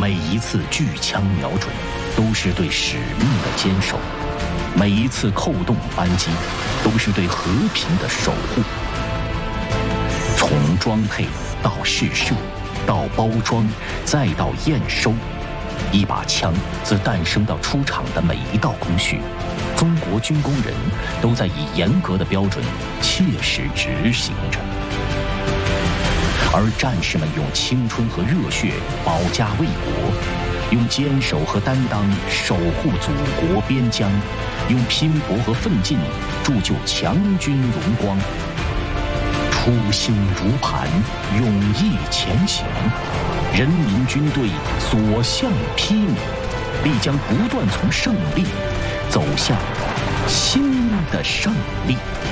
每一次举枪瞄准，都是对使命的坚守；每一次扣动扳机，都是对和平的守护。从装配到试射，到包装，再到验收，一把枪自诞生到出厂的每一道工序，中国军工人都在以严格的标准切实执行着。而战士们用青春和热血保家卫国，用坚守和担当守护祖国边疆，用拼搏和奋进铸就强军荣光。初心如磐，勇毅前行，人民军队所向披靡，必将不断从胜利走向新的胜利。